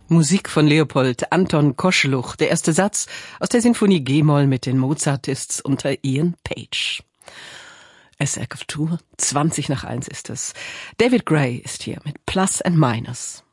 Musik von Leopold Anton Koscheluch, der erste Satz aus der Sinfonie G-Moll mit den Mozartists unter Ian Page. SRF Kultur, 1:20 ist es. David Gray ist hier mit Plus and Minus.